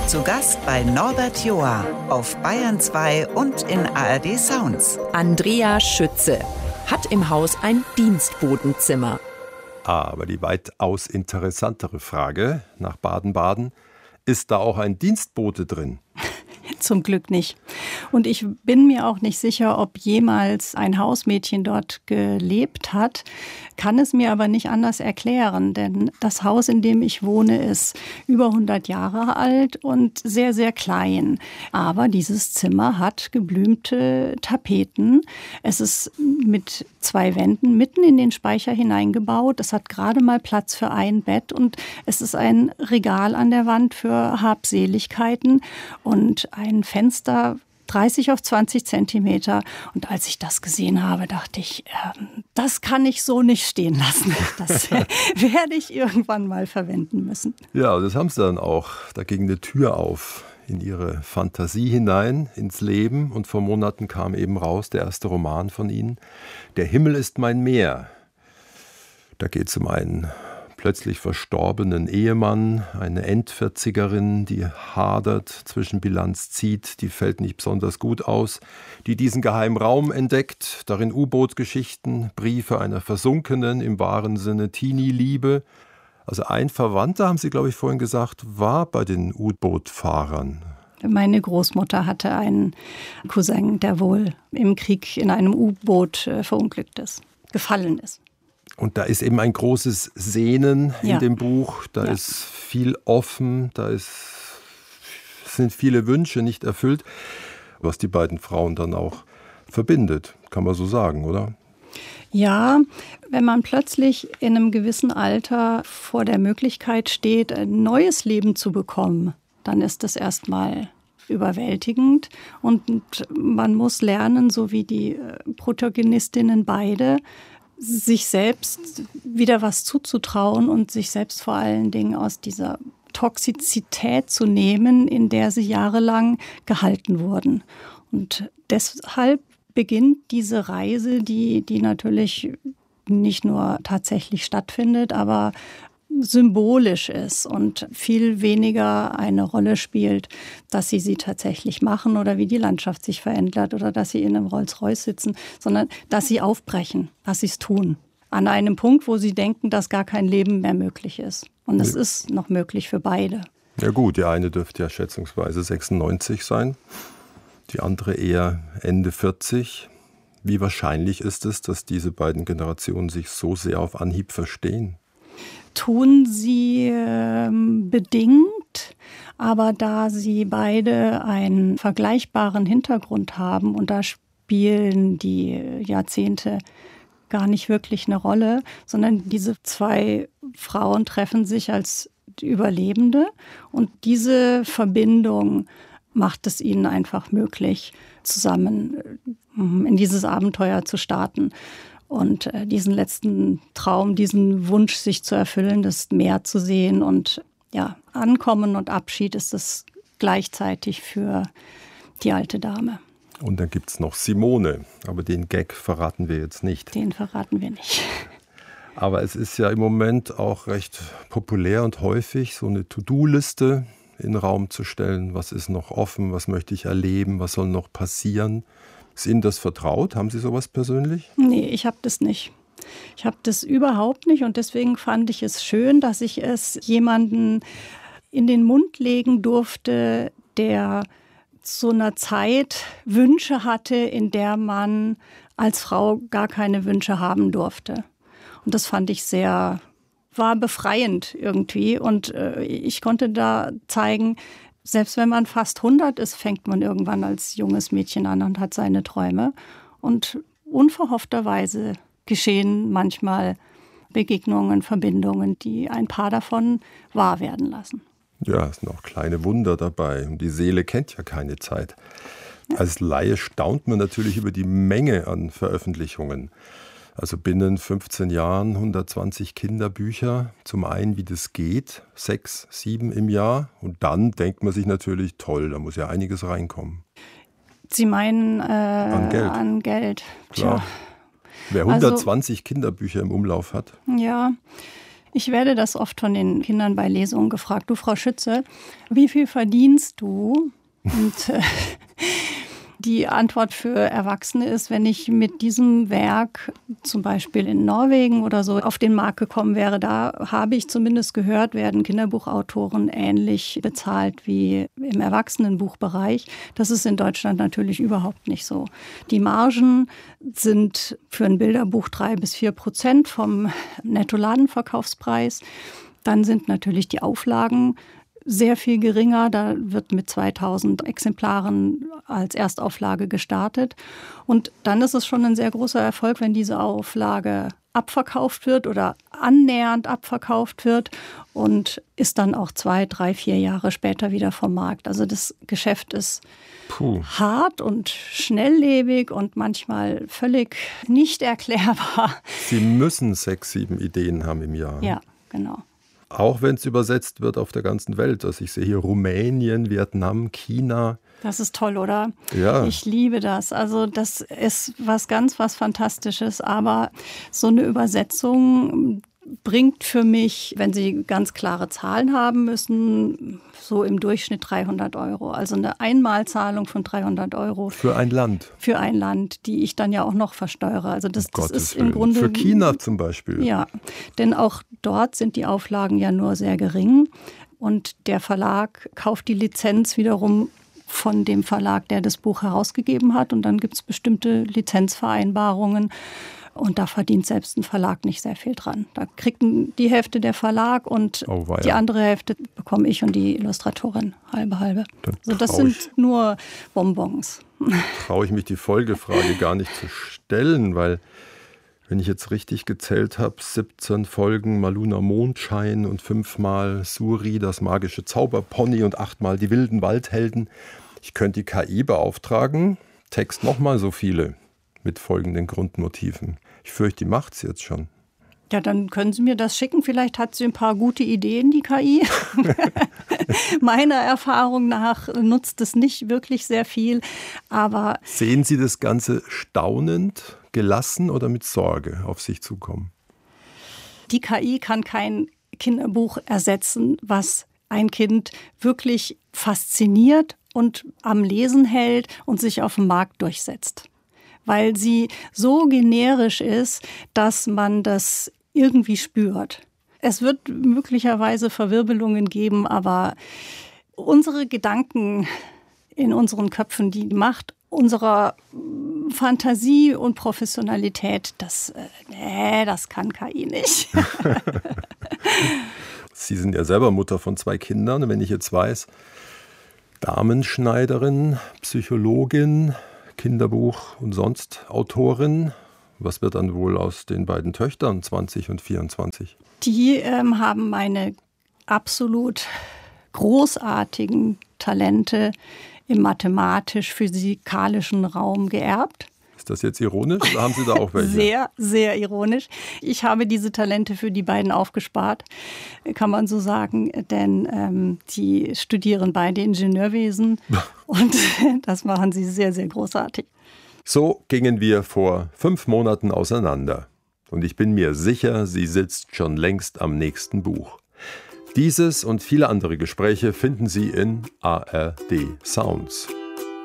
Zu Gast bei Norbert Joa auf Bayern 2 und in ARD Sounds. Andrea Schütze hat im Haus ein Dienstbodenzimmer. Aber die weitaus interessantere Frage nach Baden-Baden, ist da auch ein Dienstbote drin? Zum Glück nicht. Und ich bin mir auch nicht sicher, ob jemals ein Hausmädchen dort gelebt hat, kann es mir aber nicht anders erklären, denn das Haus, in dem ich wohne, ist über 100 Jahre alt und sehr, sehr klein. Aber dieses Zimmer hat geblümte Tapeten. Es ist mit 2 Wänden mitten in den Speicher hineingebaut. Es hat gerade mal Platz für ein Bett und es ist ein Regal an der Wand für Habseligkeiten und ein Fenster 30 auf 20 Zentimeter. Und als ich das gesehen habe, dachte ich, das kann ich so nicht stehen lassen. Das werde ich irgendwann mal verwenden müssen. Ja, das haben sie dann auch. Da ging eine Tür auf in ihre Fantasie hinein, ins Leben. Und vor Monaten kam eben raus der erste Roman von ihnen. Der Himmel ist mein Meer. Da geht es um einen plötzlich verstorbenen Ehemann, eine Endvierzigerin, die hadert, Zwischenbilanz zieht, die fällt nicht besonders gut aus, die diesen geheimen Raum entdeckt, darin U-Boot-Geschichten, Briefe einer versunkenen, im wahren Sinne Teenie-Liebe. Also ein Verwandter, haben Sie, glaube ich, vorhin gesagt, war bei den U-Boot-Fahrern. Meine Großmutter hatte einen Cousin, der wohl im Krieg in einem U-Boot verunglückt ist, gefallen ist. Und da ist eben ein großes Sehnen in dem Buch, da ist viel offen, sind viele Wünsche nicht erfüllt, was die beiden Frauen dann auch verbindet, kann man so sagen, oder? Ja, wenn man plötzlich in einem gewissen Alter vor der Möglichkeit steht, ein neues Leben zu bekommen, dann ist das erstmal überwältigend und man muss lernen, so wie die Protagonistinnen beide, sich selbst wieder was zuzutrauen und sich selbst vor allen Dingen aus dieser Toxizität zu nehmen, in der sie jahrelang gehalten wurden. Und deshalb beginnt diese Reise, die natürlich nicht nur tatsächlich stattfindet, aber symbolisch ist und viel weniger eine Rolle spielt, dass sie tatsächlich machen oder wie die Landschaft sich verändert oder dass sie in einem Rolls-Royce sitzen, sondern dass sie aufbrechen, dass sie es tun. An einem Punkt, wo sie denken, dass gar kein Leben mehr möglich ist. Und es ist noch möglich für beide. Ja gut, die eine dürfte ja schätzungsweise 96 sein, die andere eher Ende 40. Wie wahrscheinlich ist es, dass diese beiden Generationen sich so sehr auf Anhieb verstehen? Tun sie bedingt, aber da sie beide einen vergleichbaren Hintergrund haben und da spielen die Jahrzehnte gar nicht wirklich eine Rolle, sondern diese 2 Frauen treffen sich als Überlebende und diese Verbindung macht es ihnen einfach möglich, zusammen in dieses Abenteuer zu starten. Und diesen letzten Traum, diesen Wunsch, sich zu erfüllen, das Meer zu sehen und ja, Ankommen und Abschied ist es gleichzeitig für die alte Dame. Und dann gibt es noch Simone, aber den Gag verraten wir jetzt nicht. Den verraten wir nicht. Aber es ist ja im Moment auch recht populär und häufig, so eine To-Do-Liste in den Raum zu stellen. Was ist noch offen, was möchte ich erleben, was soll noch passieren? Ist Ihnen das vertraut? Haben Sie sowas persönlich? Nee, ich habe das nicht. Ich habe das überhaupt nicht und deswegen fand ich es schön, dass ich es jemanden in den Mund legen durfte, der zu einer Zeit Wünsche hatte, in der man als Frau gar keine Wünsche haben durfte. Und das fand ich war befreiend irgendwie und ich konnte da zeigen, selbst wenn man fast 100 ist, fängt man irgendwann als junges Mädchen an und hat seine Träume. Und unverhoffterweise geschehen manchmal Begegnungen, Verbindungen, die ein paar davon wahr werden lassen. Ja, es sind auch kleine Wunder dabei. Und die Seele kennt ja keine Zeit. Als Laie staunt man natürlich über die Menge an Veröffentlichungen. Also binnen 15 Jahren 120 Kinderbücher. Zum einen, wie das geht, 6, 7 im Jahr. Und dann denkt man sich natürlich, toll, da muss ja einiges reinkommen. Sie meinen an Geld? An Geld. Klar. Wer 120 Kinderbücher im Umlauf hat. Ja, Ich werde das oft von den Kindern bei Lesungen gefragt. Du, Frau Schütze, wie viel verdienst du? Und die Antwort für Erwachsene ist, wenn ich mit diesem Werk zum Beispiel in Norwegen oder so auf den Markt gekommen wäre, da habe ich zumindest gehört, werden Kinderbuchautoren ähnlich bezahlt wie im Erwachsenenbuchbereich. Das ist in Deutschland natürlich überhaupt nicht so. Die Margen sind für ein Bilderbuch 3-4% vom Nettoladenverkaufspreis. Dann sind natürlich die Auflagen sehr viel geringer. Da wird mit 2000 Exemplaren als Erstauflage gestartet. Und dann ist es schon ein sehr großer Erfolg, wenn diese Auflage abverkauft wird oder annähernd abverkauft wird und ist dann auch 2, 3, 4 Jahre später wieder vom Markt. Also das Geschäft ist hart und schnelllebig und manchmal völlig nicht erklärbar. Sie müssen 6, 7 Ideen haben im Jahr. Ja, genau. Auch wenn es übersetzt wird auf der ganzen Welt. Also ich sehe hier Rumänien, Vietnam, China. Das ist toll, oder? Ja. Ich liebe das. Also das ist was Fantastisches. Aber so eine Übersetzung bringt für mich, wenn Sie ganz klare Zahlen haben müssen, so im Durchschnitt 300 €. Also eine Einmalzahlung von 300 €. Für ein Land. Für ein Land, die ich dann ja auch noch versteuere. Also das ist im Willen. Grunde... Für China zum Beispiel. Ja, denn auch dort sind die Auflagen ja nur sehr gering. Und der Verlag kauft die Lizenz wiederum von dem Verlag, der das Buch herausgegeben hat. Und dann gibt es bestimmte Lizenzvereinbarungen. Und da verdient selbst ein Verlag nicht sehr viel dran. Da kriegt die Hälfte der Verlag und die andere Hälfte bekomme ich und die Illustratorin halbe. Also das sind nur Bonbons. Traue ich mich die Folgefrage gar nicht zu stellen, weil, wenn ich jetzt richtig gezählt habe, 17 Folgen Maluna Mondschein und 5-mal Suri, das magische Zauberpony und 8-mal die wilden Waldhelden. Ich könnte die KI beauftragen, Text nochmal so viele mit folgenden Grundmotiven. Ich fürchte, die macht's jetzt schon. Ja, dann können Sie mir das schicken. Vielleicht hat sie ein paar gute Ideen, die KI. Meiner Erfahrung nach nutzt es nicht wirklich sehr viel. Aber sehen Sie das Ganze staunend, gelassen oder mit Sorge auf sich zukommen? Die KI kann kein Kinderbuch ersetzen, was ein Kind wirklich fasziniert und am Lesen hält und sich auf dem Markt durchsetzt. Weil sie so generisch ist, dass man das irgendwie spürt. Es wird möglicherweise Verwirbelungen geben, aber unsere Gedanken in unseren Köpfen, die Macht unserer Fantasie und Professionalität, das kann KI nicht. Sie sind ja selber Mutter von 2 Kindern. Und wenn ich jetzt weiß, Damenschneiderin, Psychologin, Kinderbuch und sonst Autorin. Was wird dann wohl aus den beiden Töchtern 20 und 24? Die haben meine absolut großartigen Talente im mathematisch-physikalischen Raum geerbt. Ist das jetzt ironisch oder haben Sie da auch welche? Sehr, sehr ironisch. Ich habe diese Talente für die beiden aufgespart, kann man so sagen, denn die studieren beide Ingenieurwesen und das machen sie sehr, sehr großartig. So gingen wir vor 5 Monaten auseinander. Und ich bin mir sicher, sie sitzt schon längst am nächsten Buch. Dieses und viele andere Gespräche finden Sie in ARD Sounds.